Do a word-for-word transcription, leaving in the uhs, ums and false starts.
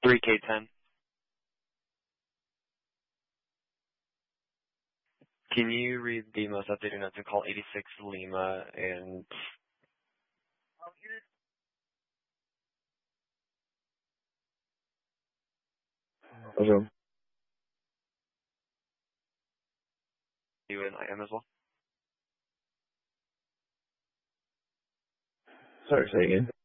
three K ten. Can you read the most updated note to call eighty-six Lima and... Okay. You and I am as well? Sorry, say again.